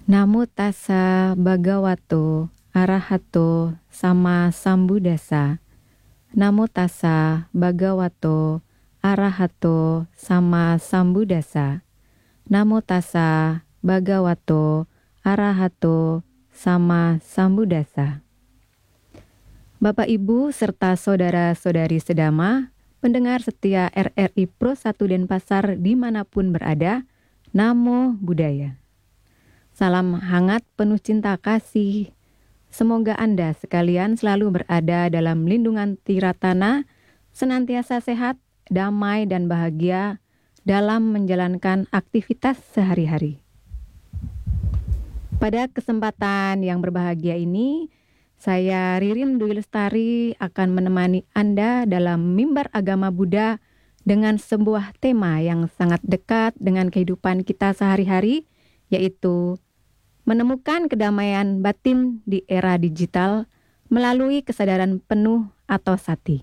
Namo tassa bhagavato arahato sama sambuddhassa. Namo tassa bhagavato arahato sama sambuddhassa. Namo tassa bhagavato arahato sama sambuddhassa. Bapak Ibu serta saudara-saudari sedama, pendengar setia RRI Pro 1 Denpasar dimanapun berada, Namo Buddhaya. Salam hangat penuh cinta kasih. Semoga Anda sekalian selalu berada dalam lindungan Tiratana, senantiasa sehat, damai, dan bahagia dalam menjalankan aktivitas sehari-hari. Pada kesempatan yang berbahagia ini, saya Ririn Dwi Lestari akan menemani Anda dalam mimbar agama Buddha dengan sebuah tema yang sangat dekat dengan kehidupan kita sehari-hari, yaitu menemukan kedamaian batin di era digital melalui kesadaran penuh atau sati.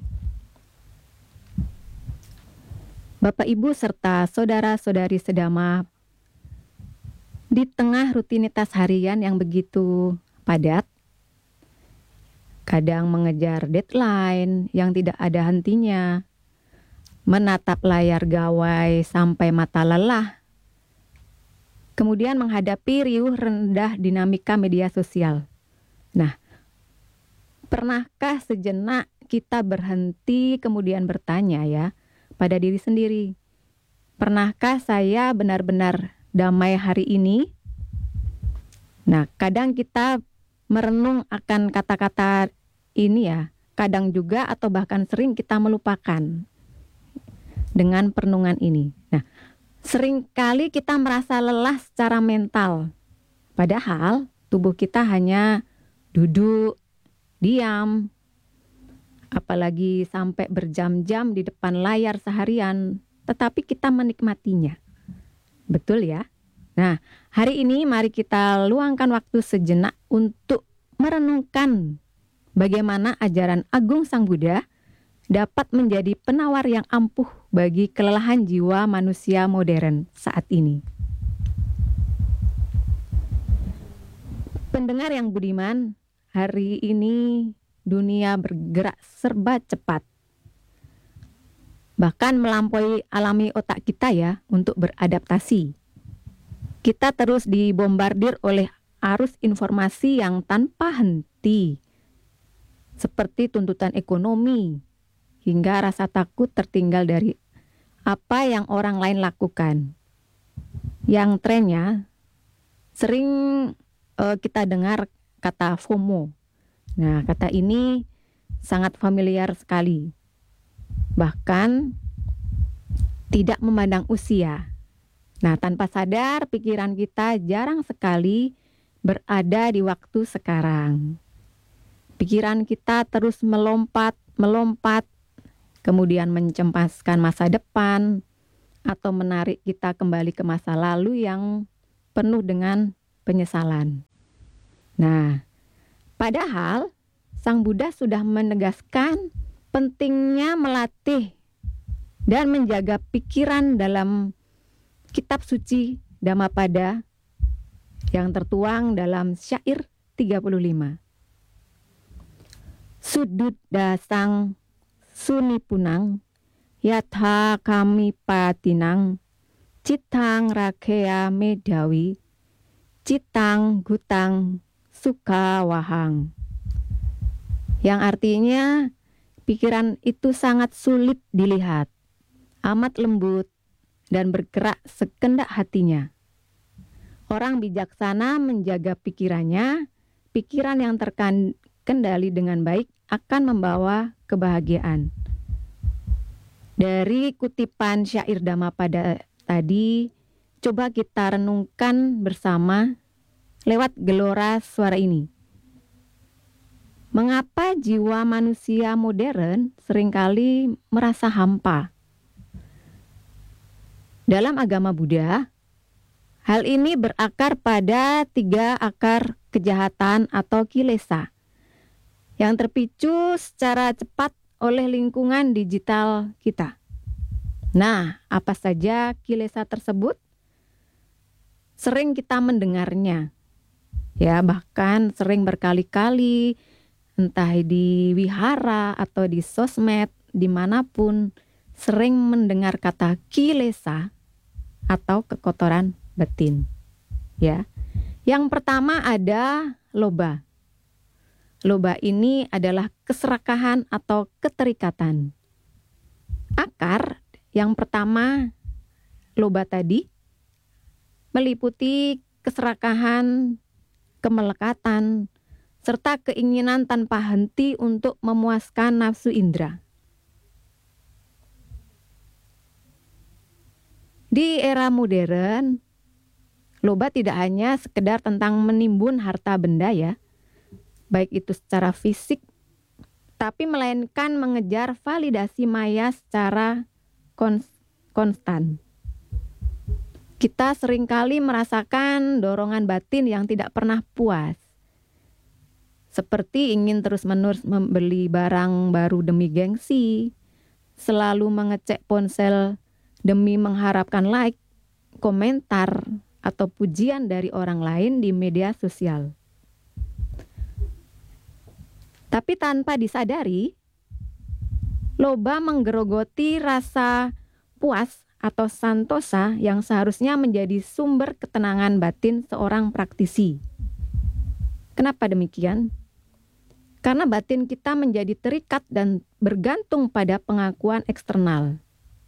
Bapak Ibu serta saudara-saudari sedama, di tengah rutinitas harian yang begitu padat, kadang mengejar deadline yang tidak ada hentinya, menatap layar gawai sampai mata lelah, kemudian menghadapi riuh rendah dinamika media sosial. Nah, pernahkah sejenak kita berhenti kemudian bertanya ya pada diri sendiri, pernahkah saya benar-benar damai hari ini? Nah, kadang kita merenung akan kata-kata ini ya, kadang juga atau bahkan sering kita melupakan dengan perenungan ini. Nah, seringkali kita merasa lelah secara mental, padahal tubuh kita hanya duduk, diam, apalagi sampai berjam-jam di depan layar seharian, tetapi kita menikmatinya. Betul ya? Nah, hari ini mari kita luangkan waktu sejenak untuk merenungkan bagaimana ajaran agung Sang Buddha dapat menjadi penawar yang ampuh bagi kelelahan jiwa manusia modern saat ini. Pendengar yang budiman, hari ini dunia bergerak serba cepat. Bahkan melampaui alami otak kita ya untuk beradaptasi. Kita terus dibombardir oleh arus informasi yang tanpa henti, seperti tuntutan ekonomi, hingga rasa takut tertinggal dari apa yang orang lain lakukan. Yang trennya sering kita dengar kata FOMO. Nah, kata ini sangat familiar sekali. Bahkan tidak memandang usia. Nah, tanpa sadar pikiran kita jarang sekali berada di waktu sekarang. Pikiran kita terus melompat, kemudian mencemaskan masa depan, atau menarik kita kembali ke masa lalu yang penuh dengan penyesalan. Nah, padahal Sang Buddha sudah menegaskan pentingnya melatih dan menjaga pikiran dalam kitab suci Dhammapada yang tertuang dalam syair 35. Suddha sang sunipunang yatha kami patinang citang rakea medawi citang gutang suka wahang. Yang artinya pikiran itu sangat sulit dilihat, amat lembut dan bergerak sekendak hatinya. Orang bijaksana menjaga pikirannya, pikiran yang terkendali dengan baik akan membawa kebahagiaan. Dari kutipan syair Dhammapada tadi, coba kita renungkan bersama lewat gelora suara ini. Mengapa jiwa manusia modern seringkali merasa hampa? Dalam agama Buddha, hal ini berakar pada 3 akar kejahatan atau kilesa yang terpicu secara cepat oleh lingkungan digital kita. Nah, apa saja kilesa tersebut? Sering kita mendengarnya, Ya, bahkan sering berkali-kali, entah di wihara atau di sosmed, dimanapun, sering mendengar kata kilesa atau kekotoran batin. Ya, yang pertama ada loba. Loba ini adalah keserakahan atau keterikatan. Akar yang pertama loba tadi meliputi keserakahan, kemelekatan, serta keinginan tanpa henti untuk memuaskan nafsu indera. Di era modern, loba tidak hanya sekedar tentang menimbun harta benda ya, baik itu secara fisik, tapi melainkan mengejar validasi maya secara konstan. Kita seringkali merasakan dorongan batin yang tidak pernah puas. Seperti ingin terus-menerus membeli barang baru demi gengsi, selalu mengecek ponsel demi mengharapkan like, komentar, atau pujian dari orang lain di media sosial. Tapi tanpa disadari, loba menggerogoti rasa puas atau santosa yang seharusnya menjadi sumber ketenangan batin seorang praktisi. Kenapa demikian? Karena batin kita menjadi terikat dan bergantung pada pengakuan eksternal.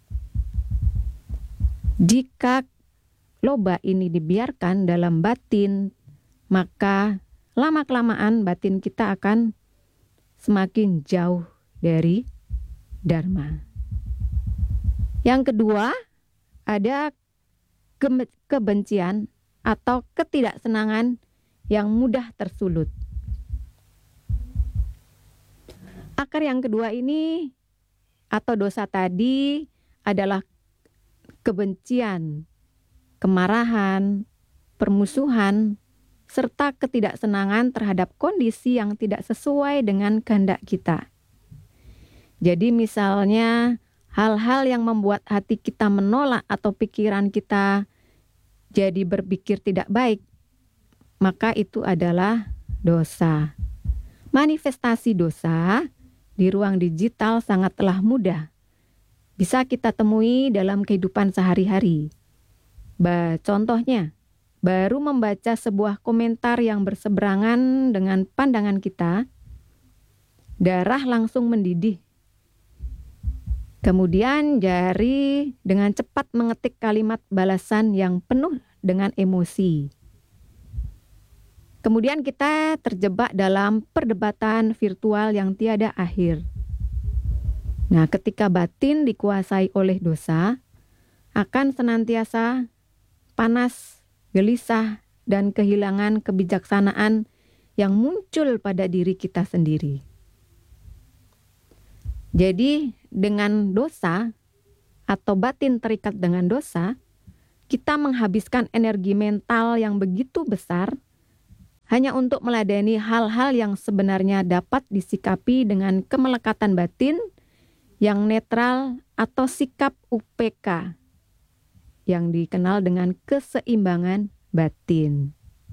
Jika loba ini dibiarkan dalam batin, maka lama-kelamaan batin kita akan semakin jauh dari Dharma. Yang kedua, ada kebencian atau ketidaksenangan yang mudah tersulut. Akar yang kedua ini atau dosa tadi adalah kebencian, kemarahan, permusuhan, serta ketidaksenangan terhadap kondisi yang tidak sesuai dengan kehendak kita. Jadi misalnya hal-hal yang membuat hati kita menolak atau pikiran kita jadi berpikir tidak baik, maka itu adalah dosa. Manifestasi dosa di ruang digital sangatlah mudah. Bisa kita temui dalam kehidupan sehari-hari. Contohnya, baru membaca sebuah komentar yang berseberangan dengan pandangan kita, darah langsung mendidih. Kemudian jari dengan cepat mengetik kalimat balasan yang penuh dengan emosi. Kemudian kita terjebak dalam perdebatan virtual yang tiada akhir. Nah, ketika batin dikuasai oleh dosa, akan senantiasa panas, gelisah, dan kehilangan kebijaksanaan yang muncul pada diri kita sendiri. Jadi, dengan dosa atau batin terikat dengan dosa, kita menghabiskan energi mental yang begitu besar hanya untuk meladeni hal-hal yang sebenarnya dapat disikapi dengan kemelekatan batin yang netral atau sikap UPK yang dikenal dengan keseimbangan batin.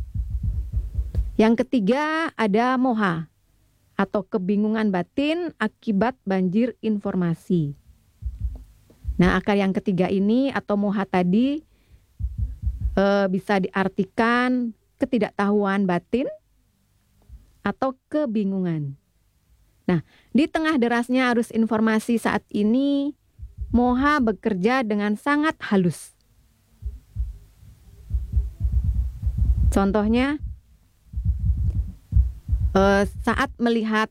Yang ketiga ada moha atau kebingungan batin akibat banjir informasi. Nah, akar yang ketiga ini atau moha tadi bisa diartikan ketidaktahuan batin atau kebingungan. Nah, di tengah derasnya arus informasi saat ini, moha bekerja dengan sangat halus. Contohnya, saat melihat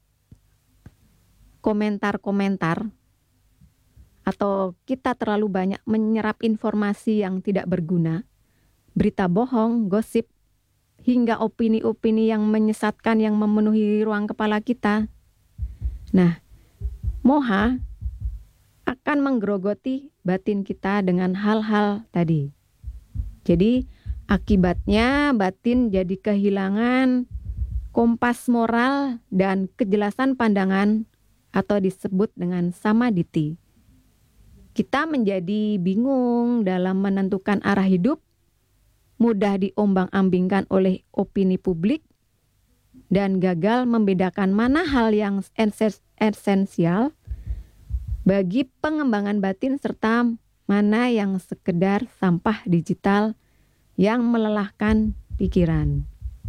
komentar-komentar atau kita terlalu banyak menyerap informasi yang tidak berguna, berita bohong, gosip, hingga opini-opini yang menyesatkan yang memenuhi ruang kepala kita. Nah, moha akan menggerogoti batin kita dengan hal-hal tadi. Jadi, akibatnya batin jadi kehilangan kompas moral dan kejelasan pandangan atau disebut dengan samaditi. Kita menjadi bingung dalam menentukan arah hidup mudah diombang-ambingkan oleh opini publik, dan gagal membedakan mana hal yang esensial bagi pengembangan batin serta mana yang sekedar sampah digital yang melelahkan pikiran.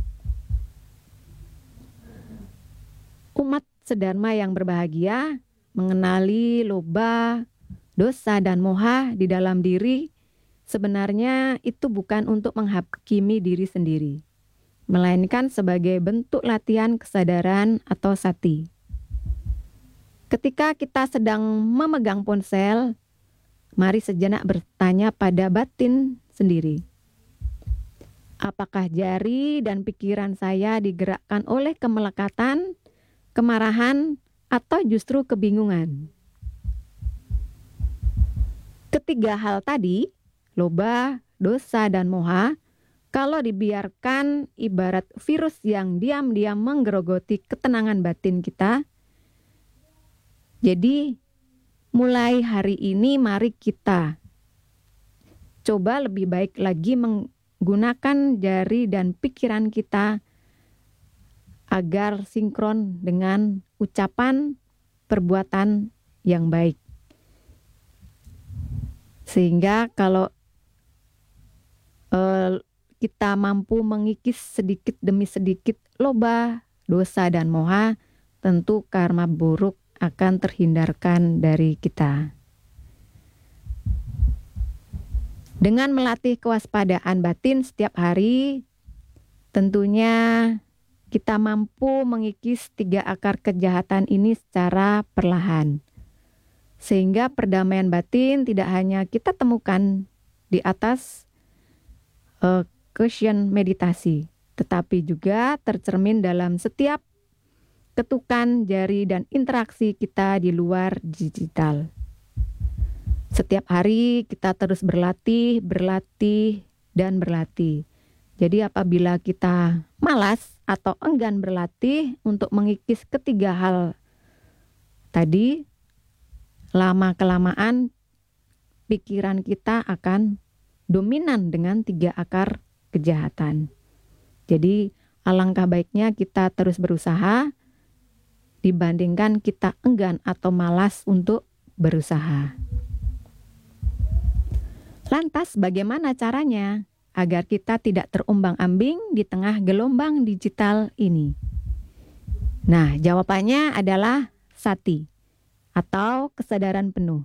Umat sedharma yang berbahagia mengenali loba, dosa, dan moha di dalam diri, sebenarnya itu bukan untuk menghakimi diri sendiri, melainkan sebagai bentuk latihan kesadaran atau sati. Ketika kita sedang memegang ponsel, mari sejenak bertanya pada batin sendiri. Apakah jari dan pikiran saya digerakkan oleh kemelekatan, kemarahan, atau justru kebingungan? Ketiga hal tadi, loba, dosa, dan moha, kalau dibiarkan ibarat virus yang diam-diam menggerogoti ketenangan batin kita. Jadi, mulai hari ini mari kita coba lebih baik lagi menggunakan jari dan pikiran kita agar sinkron dengan ucapan perbuatan yang baik. Sehingga kalau kita mampu mengikis sedikit demi sedikit loba, dosa, dan moha, tentu karma buruk akan terhindarkan dari kita. Dengan melatih kewaspadaan batin setiap hari, tentunya kita mampu mengikis 3 akar kejahatan ini secara perlahan. Sehingga perdamaian batin tidak hanya kita temukan di atas cushion meditasi, tetapi juga tercermin dalam setiap ketukan jari dan interaksi kita di luar digital. Setiap hari kita terus berlatih, dan berlatih. Jadi apabila kita malas atau enggan berlatih untuk mengikis ketiga hal tadi, lama-kelamaan pikiran kita akan dominan dengan 3 akar kejahatan. Jadi alangkah baiknya kita terus berusaha dibandingkan kita enggan atau malas untuk berusaha. Lantas bagaimana caranya agar kita tidak terombang-ambing di tengah gelombang digital ini? Nah, jawabannya adalah sati atau kesadaran penuh.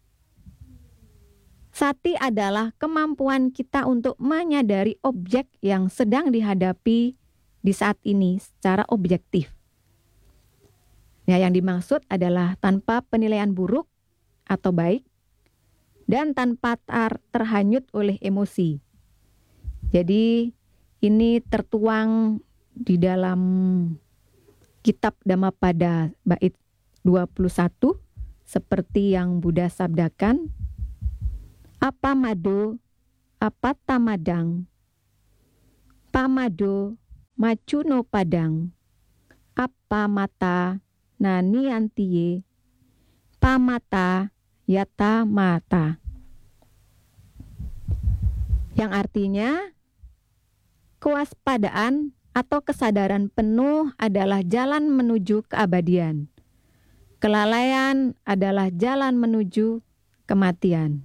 Sati adalah kemampuan kita untuk menyadari objek yang sedang dihadapi di saat ini secara objektif. Ya, yang dimaksud adalah tanpa penilaian buruk atau baik dan tanpa terhanyut oleh emosi. Jadi ini tertuang di dalam kitab Dhammapada bait 21 seperti yang Buddha sabdakan, apa mado, apa tamadang, pamado, macuno padang, apa mata, nani antiye, pamata, yata mata. Yang artinya, kewaspadaan atau kesadaran penuh adalah jalan menuju keabadian. Kelalaian adalah jalan menuju kematian.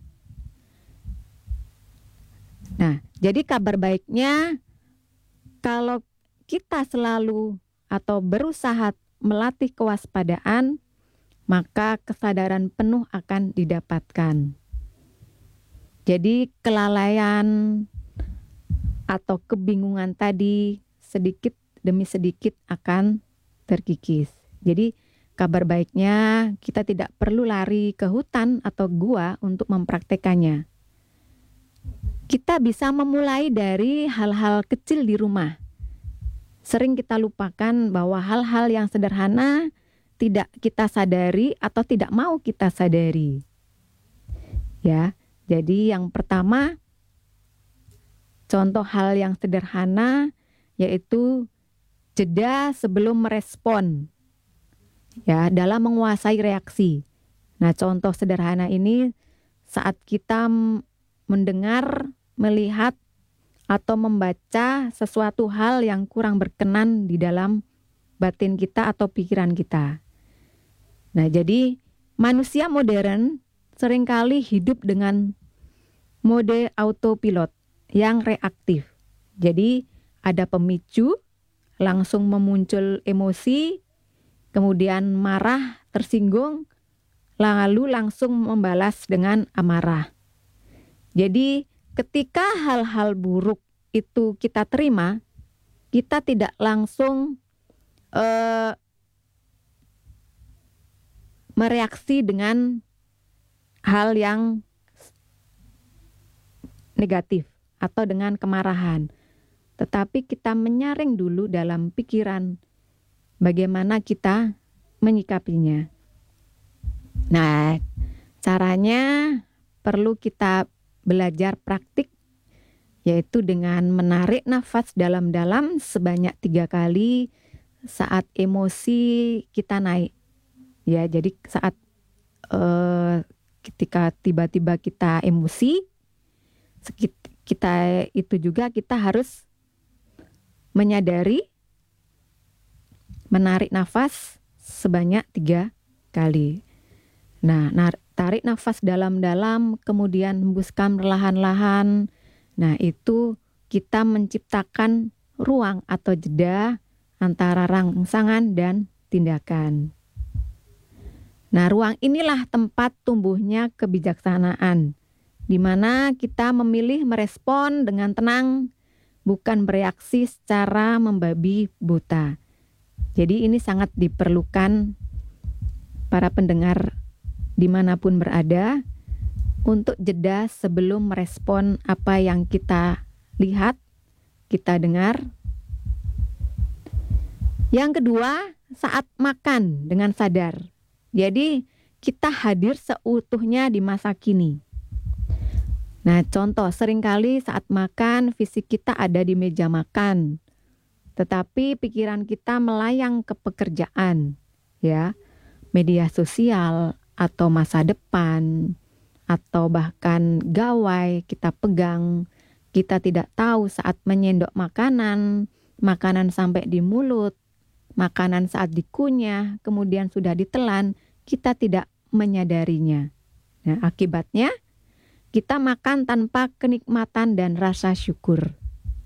Nah, jadi kabar baiknya kalau kita selalu atau berusaha melatih kewaspadaan, maka kesadaran penuh akan didapatkan. Jadi kelalaian atau kebingungan tadi sedikit demi sedikit akan terkikis. Jadi kabar baiknya kita tidak perlu lari ke hutan atau gua untuk mempraktekannya. Kita bisa memulai dari hal-hal kecil di rumah. Sering kita lupakan bahwa hal-hal yang sederhana tidak kita sadari atau tidak mau kita sadari. Ya, jadi yang pertama, contoh hal yang sederhana yaitu jeda sebelum merespon. Ya, dalam menguasai reaksi. Nah, contoh sederhana ini saat kita mendengar, melihat atau membaca sesuatu hal yang kurang berkenan di dalam batin kita atau pikiran kita. Nah, jadi manusia modern seringkali hidup dengan mode autopilot yang reaktif. Jadi ada pemicu, langsung memuncul emosi, kemudian marah, tersinggung, lalu langsung membalas dengan amarah. Jadi ketika hal-hal buruk itu kita terima, kita tidak langsung mereaksi dengan hal yang negatif atau dengan kemarahan. Tetapi kita menyaring dulu dalam pikiran bagaimana kita menyikapinya. Nah, caranya perlu kita belajar praktik, yaitu dengan menarik nafas dalam-dalam sebanyak 3 kali saat emosi kita naik. Ya, jadi saat ketika tiba-tiba kita emosi, kita itu juga kita harus menyadari menarik nafas sebanyak 3 kali. Nah, tarik nafas dalam-dalam, kemudian hembuskan perlahan-lahan. Nah, itu kita menciptakan ruang atau jeda antara rangsangan dan tindakan. Nah, ruang inilah tempat tumbuhnya kebijaksanaan, di mana kita memilih merespon dengan tenang, bukan bereaksi secara membabi buta. Jadi ini sangat diperlukan para pendengar dimanapun berada untuk jeda sebelum merespon apa yang kita lihat, kita dengar. Yang kedua, saat makan dengan sadar. Jadi kita hadir seutuhnya di masa kini. Nah, contoh seringkali saat makan fisik kita ada di meja makan, tetapi pikiran kita melayang ke pekerjaan, ya, media sosial, atau masa depan, atau bahkan gawai kita pegang. Kita tidak tahu saat menyendok makanan sampai di mulut, makanan saat dikunyah, kemudian sudah ditelan, kita tidak menyadarinya. Nah, akibatnya kita makan tanpa kenikmatan dan rasa syukur.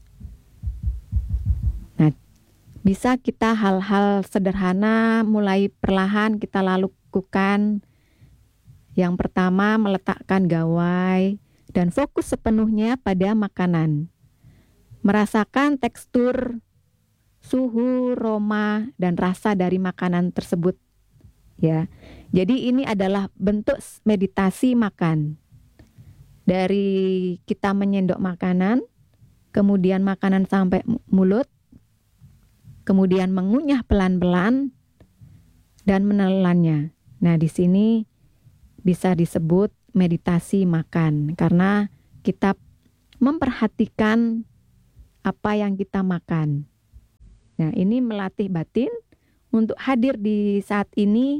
Nah, bisa kita hal-hal sederhana mulai perlahan kita lakukan. Yang pertama, meletakkan gawai dan fokus sepenuhnya pada makanan. Merasakan tekstur, suhu, aroma, dan rasa dari makanan tersebut. Ya, jadi ini adalah bentuk meditasi makan. Dari kita menyendok makanan, kemudian makanan sampai mulut, kemudian mengunyah pelan-pelan dan menelannya. Nah, di sini bisa disebut meditasi makan karena kita memperhatikan apa yang kita makan. Nah, ini melatih batin untuk hadir di saat ini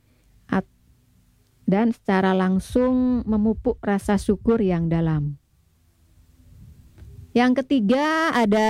dan secara langsung memupuk rasa syukur yang dalam. Yang ketiga ada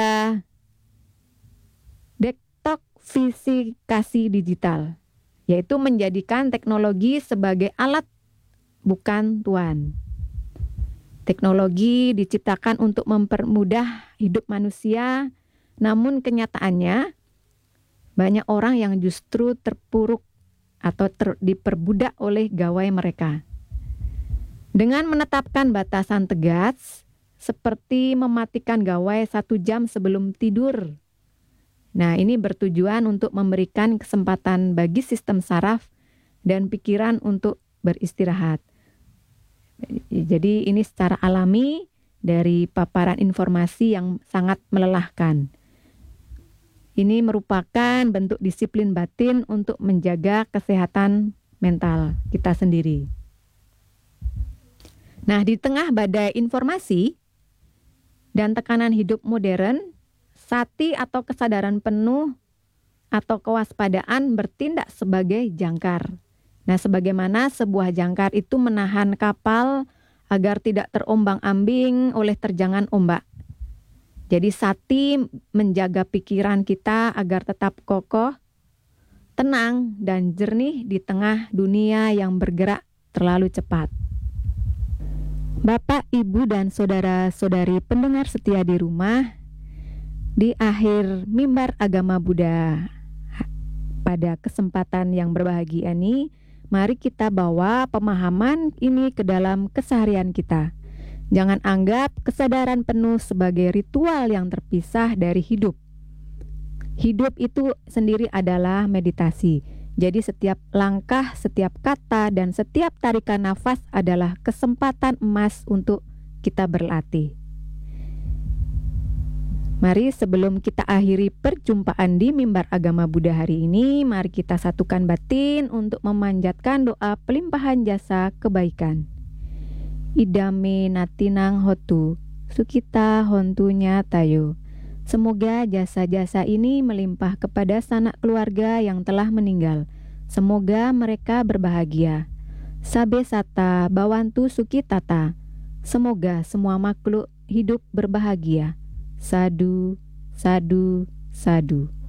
detoksifikasi digital, yaitu menjadikan teknologi sebagai alat bukan tuan. Teknologi diciptakan untuk mempermudah hidup manusia, namun kenyataannya banyak orang yang justru terpuruk atau diperbudak oleh gawai mereka. Dengan menetapkan batasan tegas, seperti mematikan gawai 1 jam sebelum tidur. Nah, ini bertujuan untuk memberikan kesempatan bagi sistem saraf dan pikiran untuk beristirahat. Jadi ini secara alami dari paparan informasi yang sangat melelahkan. Ini merupakan bentuk disiplin batin untuk menjaga kesehatan mental kita sendiri. Nah, di tengah badai informasi dan tekanan hidup modern, sati atau kesadaran penuh atau kewaspadaan bertindak sebagai jangkar. Nah, sebagaimana sebuah jangkar itu menahan kapal agar tidak terombang-ambing oleh terjangan ombak. Jadi sati menjaga pikiran kita agar tetap kokoh, tenang, dan jernih di tengah dunia yang bergerak terlalu cepat. Bapak, Ibu, dan saudara-saudari pendengar setia di rumah, di akhir mimbar agama Buddha pada kesempatan yang berbahagia ini, mari kita bawa pemahaman ini ke dalam keseharian kita. Jangan anggap kesadaran penuh sebagai ritual yang terpisah dari hidup. Hidup itu sendiri adalah meditasi. Jadi setiap langkah, setiap kata, dan setiap tarikan nafas adalah kesempatan emas untuk kita berlatih. Mari sebelum kita akhiri perjumpaan di mimbar agama Buddha hari ini, mari kita satukan batin untuk memanjatkan doa pelimpahan jasa kebaikan. Idame natinang hotu, sukita hontunya tayo. Semoga jasa-jasa ini melimpah kepada sanak keluarga yang telah meninggal. Semoga mereka berbahagia. Sabe sata bawantu sukitata. Semoga semua makhluk hidup berbahagia. Sadu, sadu, sadu.